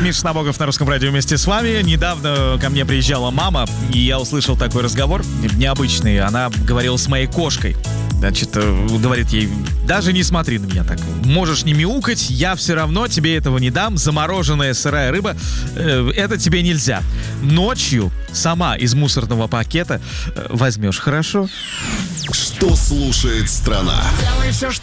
Миша Набоков на Русском радио вместе с вами. Недавно ко мне приезжала мама, и я услышал такой разговор необычный. Она говорила с моей кошкой. Значит, говорит ей: даже не смотри на меня так. Можешь не мяукать, я все равно тебе этого не дам. Замороженная сырая рыба, это тебе нельзя. Ночью сама из мусорного пакета возьмешь, хорошо? Что слушает страна? Делай все, что